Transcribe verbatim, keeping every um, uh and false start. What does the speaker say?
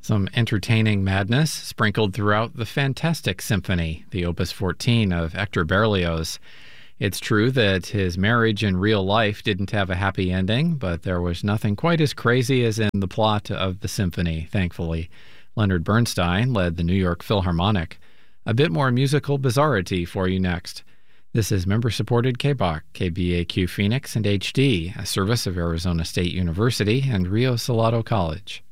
Some entertaining madness sprinkled throughout the Fantastic Symphony, the Opus fourteen of Hector Berlioz. It's true that his marriage in real life didn't have a happy ending, but there was nothing quite as crazy as in the plot of the symphony, thankfully. Leonard Bernstein led the New York Philharmonic. A bit more musical bizarrity for you next. This is member-supported K B O C, K B A Q Phoenix and H D, a service of Arizona State University and Rio Salado College.